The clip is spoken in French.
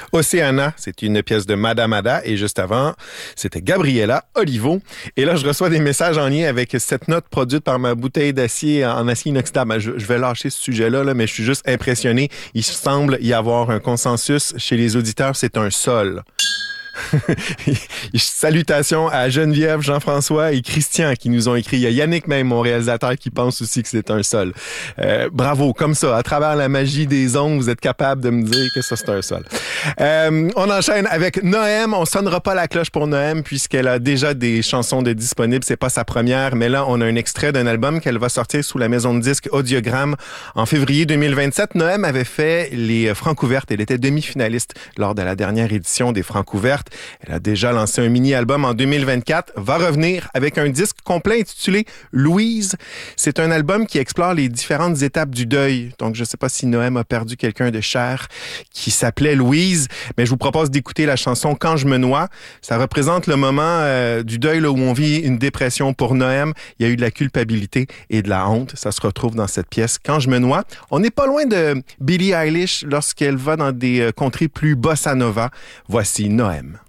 Océana, c'est une pièce de Madame Ada et juste avant, c'était Gabriella Olivo. Et là, je reçois des messages en lien avec cette note produite par ma bouteille d'acier en acier inoxydable. Je vais lâcher ce sujet-là, mais je suis juste impressionné. Il semble y avoir un consensus chez les auditeurs, c'est un sol. Salutations à Geneviève, Jean-François et Christian qui nous ont écrit. Il y a Yannick même, mon réalisateur, qui pense aussi que c'est un sol. Bravo, comme ça, à travers la magie des ondes, vous êtes capable de me dire que ça c'est un sol. On enchaîne avec Noem. On sonnera pas la cloche pour Noem puisqu'elle a déjà des chansons de disponibles. C'est pas sa première, mais là on a un extrait d'un album qu'elle va sortir sous la maison de disques Audiogramme en février 2027. Noem avait fait les Francouvertes. Elle était demi-finaliste lors de la dernière édition des Francouvertes. Elle a déjà lancé un mini-album en 2024, va revenir avec un disque complet intitulé Louise. C'est un album qui explore les différentes étapes du deuil. Donc, je ne sais pas si Noem a perdu quelqu'un de cher qui s'appelait Louise, mais je vous propose d'écouter la chanson Quand je me noie. Ça représente le moment du deuil là, où on vit une dépression pour Noem. Il y a eu de la culpabilité et de la honte. Ça se retrouve dans cette pièce Quand je me noie. On n'est pas loin de Billie Eilish lorsqu'elle va dans des contrées plus bossa nova. Voici Noem.